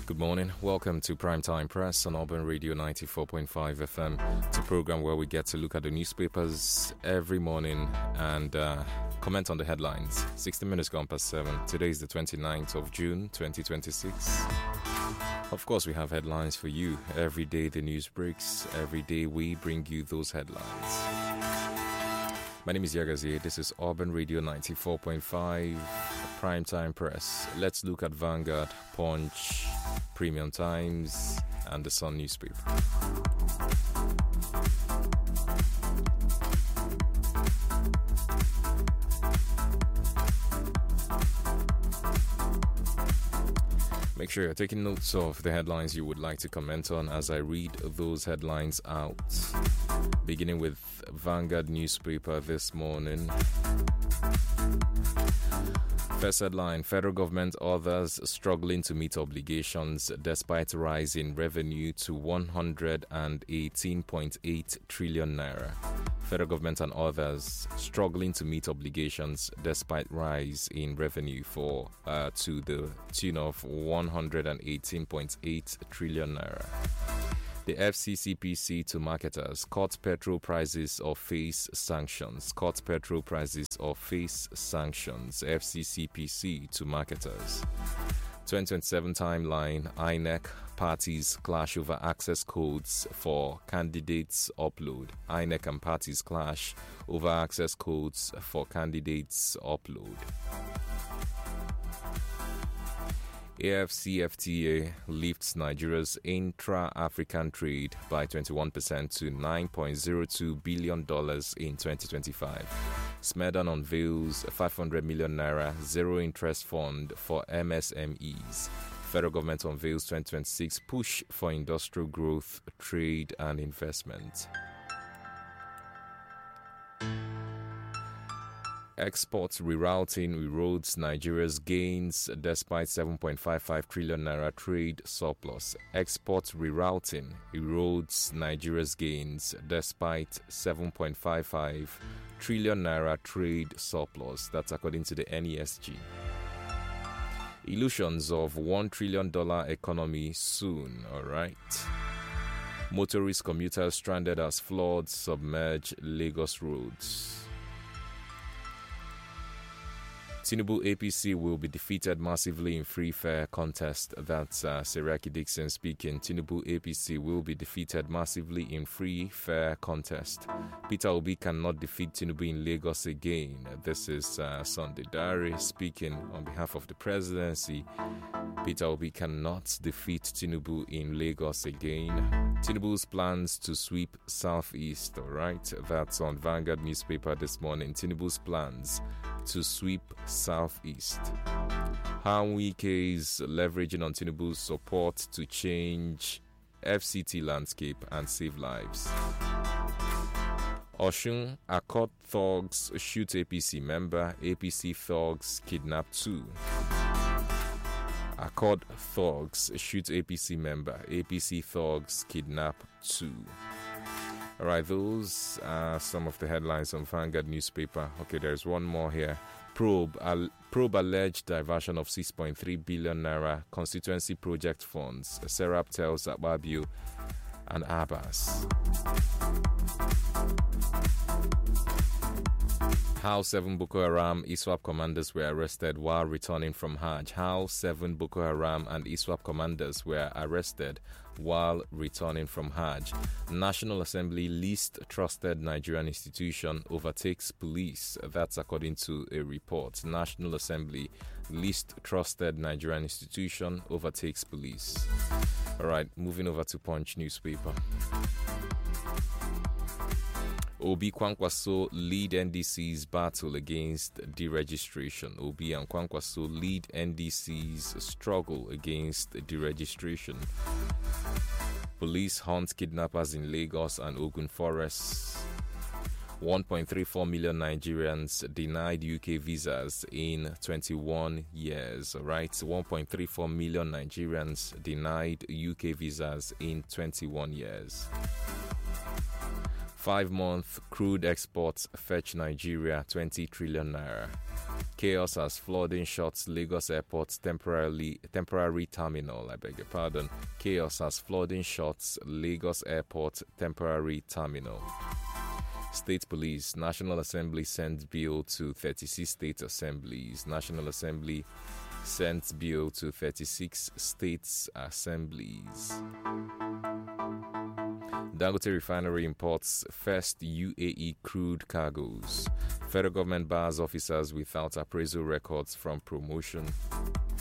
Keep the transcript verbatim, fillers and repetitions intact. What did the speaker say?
Good morning. Welcome to Primetime Press on Urban Radio ninety-four point five F M. It's a program where we get to look at the newspapers every morning and uh, comment on the headlines. sixty minutes gone past seven. Today is the twenty-ninth of June, twenty twenty-six. Of course, we have headlines for you. Every day the news breaks. Every day we bring you those headlines. My name is Yagazie. This is Urban Radio ninety-four point five Primetime Press. Let's look at Vanguard, Punch, Premium Times, and the Sun newspaper. Make sure you're taking notes of the headlines you would like to comment on as I read those headlines out. Beginning with Vanguard newspaper this morning. First headline, federal government others struggling to meet obligations despite rise in revenue to one hundred eighteen point eight trillion naira. Federal government and others struggling to meet obligations despite rise in revenue for uh, to the tune of one hundred eighteen point eight trillion naira. The F C C P C to marketers, cut petrol prices or face sanctions. Cut petrol prices or face sanctions. F C C P C to marketers. twenty twenty-seven timeline, I N E C parties clash over access codes for candidates upload. I N E C and parties clash over access codes for candidates upload. A F C F T A lifts Nigeria's intra-African trade by twenty-one percent to nine point zero two billion dollars in twenty twenty-five. Smedan unveils five hundred million naira zero-interest fund for M S M Es. Federal government unveils twenty twenty-six push for industrial growth, trade and investment. Exports rerouting erodes Nigeria's gains despite seven point five five trillion naira trade surplus. Export rerouting erodes Nigeria's gains despite seven point five five trillion naira trade surplus. That's according to the N E S G. Illusions of one trillion dollars economy soon, all right. Motorist commuters stranded as floods submerge Lagos roads. Tinubu A P C will be defeated massively in free fair contest. That's uh, Seriaki Dixon speaking. Tinubu A P C will be defeated massively in free fair contest. Peter Obi cannot defeat Tinubu in Lagos again. This is uh, Sunday Diary speaking on behalf of the presidency. Peter Obi cannot defeat Tinubu in Lagos again. Tinubu's plans to sweep Southeast, all right? That's on Vanguard newspaper this morning. Tinubu's plans to sweep Southeast. How Wike is leveraging on Tinubu's support to change F C T landscape and save lives. Oshun, Accord thugs shoot A P C member. A P C thugs kidnap two. Accord thugs shoot A P C member. A P C thugs kidnap two. All right, those are some of the headlines on Vanguard newspaper. Okay, there's one more here. Probe, al- probe alleged diversion of six point three billion naira constituency project funds. Serap tells Akpabio and Abbas. How seven Boko Haram ISWAP commanders were arrested while returning from Hajj. How seven Boko Haram and ISWAP commanders were arrested while returning from Hajj. National Assembly least trusted Nigerian institution overtakes police. That's according to a report. National Assembly least trusted Nigerian institution overtakes police. All right, moving over to Punch newspaper. Obi Kwankwaso lead N D C's battle against deregistration. Obi and Kwankwaso lead N D C's struggle against deregistration. Police hunt kidnappers in Lagos and Ogun forests. one point three four million Nigerians denied U K visas in twenty-one years. Right, one point three four million Nigerians denied U K visas in twenty-one years. Five-month crude exports fetch Nigeria twenty trillion naira. Chaos as flooding shuts Lagos Airport's temporarily temporary terminal. I beg your pardon. Chaos as flooding shuts Lagos Airport temporary terminal. State Police. National Assembly sends bill to thirty-six state assemblies. National Assembly sends bill to thirty-six states assemblies. Dangote Refinery imports first U A E crude cargoes. Federal government bars officers without appraisal records from promotion.